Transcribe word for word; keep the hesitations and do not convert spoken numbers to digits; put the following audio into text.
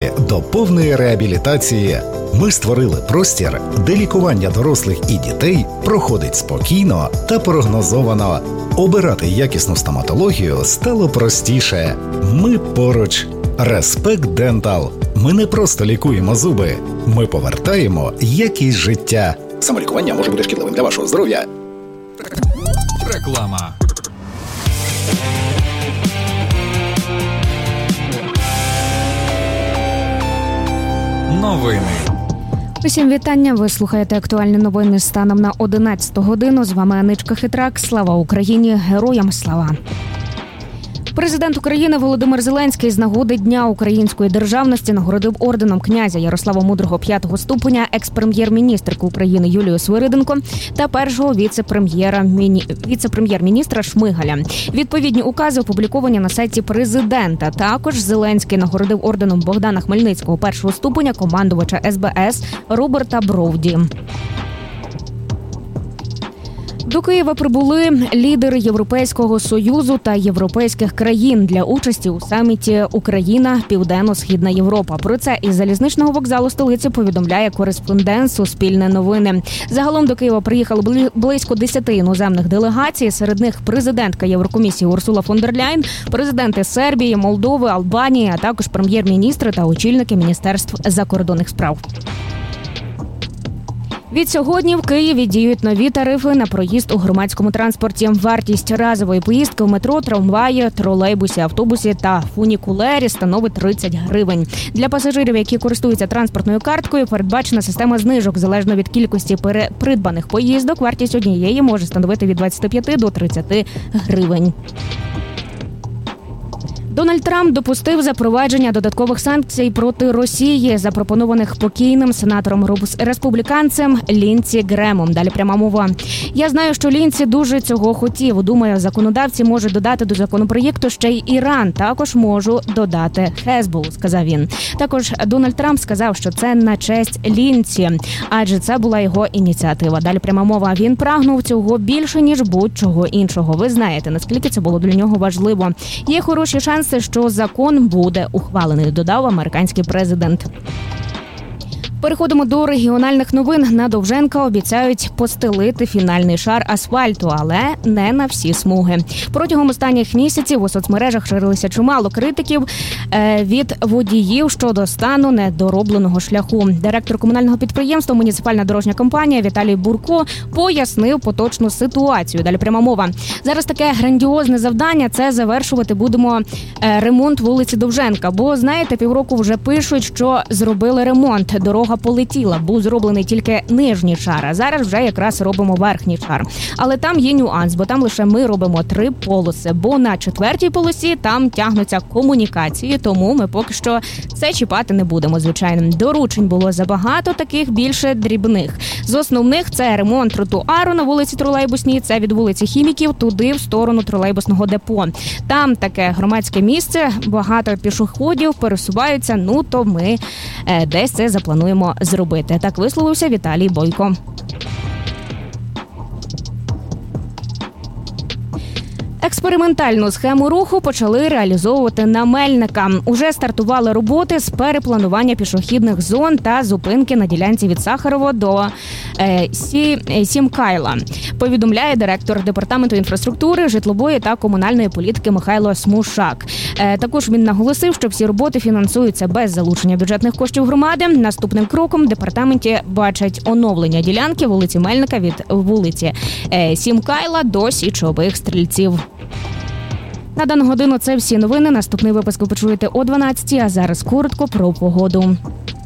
шляхи до повної реабілітації. Ми створили простір, де лікування дорослих і дітей проходить спокійно та прогнозовано. Обирати якісну стоматологію стало простіше. Ми поруч. Респект Дентал. Ми не просто лікуємо зуби, ми повертаємо якість життя. Самолікування може бути шкідливим для вашого здоров'я. Реклама. Новини. Усім вітання. Ви слухаєте актуальні новини станом на одинадцяту годину. З вами Аничка Хитрак. Слава Україні! Героям слава! Президент України Володимир Зеленський з нагоди Дня української державності нагородив орденом князя Ярослава Мудрого п'ятого ступеня екс-прем'єр-міністрку України Юлію Свириденко та першого віце-прем'єра віце-прем'єр-міністра Шмигаля. Відповідні укази опубліковані на сайті президента. Також Зеленський нагородив орденом Богдана Хмельницького першого ступеня командувача ес бе ес Роберта Бровді. До Києва прибули лідери Європейського Союзу та європейських країн для участі у саміті «Україна. Південно-Східна Європа». Про це із залізничного вокзалу столиці повідомляє кореспондент Суспільне новини. Загалом до Києва приїхало близько десяти іноземних делегацій. Серед них президентка Єврокомісії Урсула фон дер Ляйн, президенти Сербії, Молдови, Албанії, а також прем'єр-міністри та очільники міністерств закордонних справ. Від сьогодні в Києві діють нові тарифи на проїзд у громадському транспорті. Вартість разової поїздки в метро, трамваї, тролейбусі, автобусі та фунікулері становить тридцять гривень. Для пасажирів, які користуються транспортною карткою, передбачена система знижок. Залежно від кількості придбаних поїздок, вартість однієї може становити від двадцяти п'яти до тридцяти гривень. Дональд Трамп допустив запровадження додаткових санкцій проти Росії, запропонованих покійним сенатором-республіканцем Лінсі Гремом. Далі пряма мова. «Я знаю, що Лінсі дуже цього хотів. Думаю, законодавці можуть додати до законопроєкту ще й Іран. Також можу додати Хезболу», – сказав він. Також Дональд Трамп сказав, що це на честь Лінсі, адже це була його ініціатива. Далі пряма мова. Він прагнув цього більше, ніж будь-чого іншого. Ви знаєте, наскільки це було для нього важливо. Є хороші шанси, що закон буде ухвалений, додав американський президент. Переходимо до регіональних новин. На Довженка обіцяють постелити фінальний шар асфальту, але не на всі смуги. Протягом останніх місяців у соцмережах ширилися чимало критиків від водіїв щодо стану недоробленого шляху. Директор комунального підприємства «Муніципальна дорожня компанія» Віталій Бурко пояснив поточну ситуацію. Далі пряма мова. Зараз таке грандіозне завдання – це завершувати будемо ремонт вулиці Довженка. Бо, знаєте, півроку вже пишуть, що зробили ремонт. Дорога полетіла, був зроблений тільки нижній шар, а зараз вже якраз робимо верхній шар. Але там є нюанс, бо там лише ми робимо три полоси, бо на четвертій полосі там тягнуться комунікації, тому ми поки що це чіпати не будемо, звичайно. Доручень було забагато, таких більше дрібних. З основних це ремонт тротуару на вулиці Тролейбусній, це від вулиці Хіміків туди в сторону тролейбусного депо. Там таке громадське місце, багато пішоходів пересуваються, ну то ми е, десь це заплануємо зробити. Так висловився Віталій Бойко. Експериментальну схему руху почали реалізовувати на Мельника. Уже стартували роботи з перепланування пішохідних зон та зупинки на ділянці від Сахарова до е, Сі, е, Сімкайла, повідомляє директор департаменту інфраструктури, житлової та комунальної політики Михайло Смушак. Е, також він наголосив, що всі роботи фінансуються без залучення бюджетних коштів громади. Наступним кроком в департаменті бачать оновлення ділянки вулиці Мельника від вулиці е, Сімкайла до Січових Стрільців. На дану годину це всі новини. Наступний випуск ви почуєте о дванадцятій, а зараз коротко про погоду.